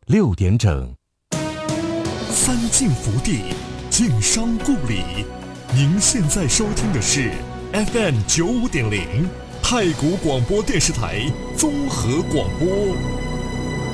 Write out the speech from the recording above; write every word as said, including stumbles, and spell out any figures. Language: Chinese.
六点整。 三晋福地，晋商故里。您现在收听的是 F M 九五点零太谷广播电视台综合广播。